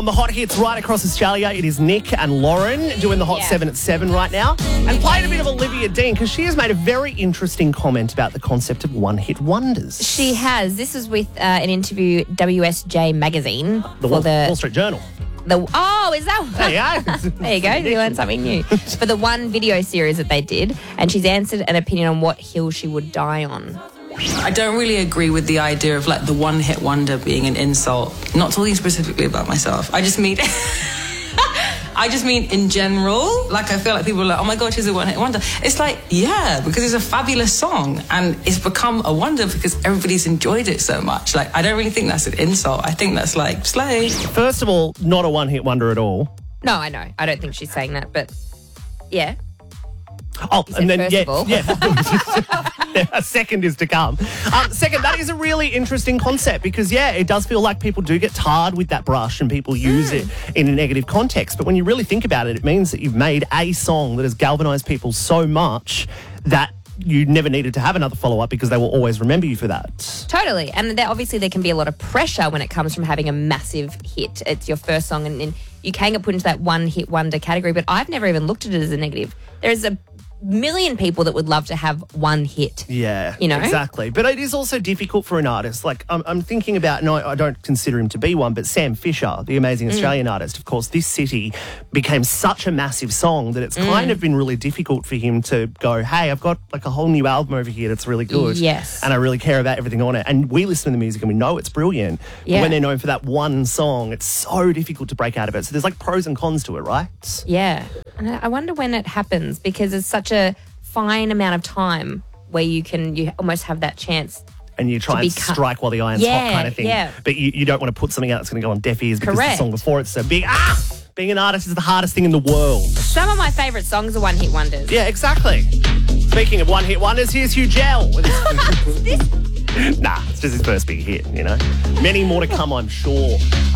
the hot hits right across Australia. It is Nick and Lauren doing the Hot 7 at 7 right now. And playing a bit of Olivia Dean because she has made a very interesting comment about the concept of one-hit wonders. She has. This was with an interview, WSJ Magazine. The Wall Street Journal. Is that? There you go. There you go. You learned something new. For the one video series that they did, and she's answered an opinion on what hill she would die on. I don't really agree with the idea of like the one-hit wonder being an insult. Not talking specifically about myself. I just mean in general. Like, I feel like people are like, oh my God, she's a one-hit wonder. It's like, yeah, because it's a fabulous song and it's become a wonder because everybody's enjoyed it so much. Like, I don't really think that's an insult. I think that's like, slay. First of all, not a one-hit wonder at all. No, I know. I don't think she's saying that, but yeah. Oh, and then, first of all. A second is to come. Second, that is a really interesting concept because, it does feel like people do get tarred with that brush and people use it in a negative context. But when you really think about it, it means that you've made a song that has galvanised people so much that you never needed to have another follow-up because they will always remember you for that. Totally. And obviously there can be a lot of pressure when it comes from having a massive hit. It's your first song and you can get put into that one-hit wonder category, but I've never even looked at it as a negative. There's a million people that would love to have one hit. Yeah, you know? Exactly. But it is also difficult for an artist. Like, I'm thinking about, no, I don't consider him to be one, but Sam Fisher, the amazing Australian artist, of course, This City became such a massive song that it's kind of been really difficult for him to go, hey, I've got like a whole new album over here that's really good. Yes. And I really care about everything on it. And we listen to the music and we know it's brilliant. Yeah. But when they're known for that one song, it's so difficult to break out of it. So there's like pros and cons to it, right? Yeah. And I wonder when it happens because it's such a fine amount of time where you almost have that chance. And you try and strike while the iron's hot kind of thing. Yeah. But you don't want to put something out that's going to go on deaf ears because Correct. the song before it's so big. Being an artist is the hardest thing in the world. Some of my favourite songs are one-hit wonders. Yeah, exactly. Speaking of one-hit wonders, here's Hugh Gell. Nah, it's just his first big hit, you know. Many more to come, I'm sure.